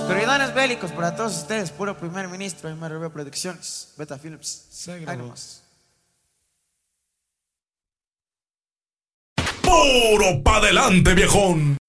Corridones bélicos para todos ustedes, puro primer ministro, MRB Producciones, Beta Films. Ahí nomás. Puro pa' delante, viejón.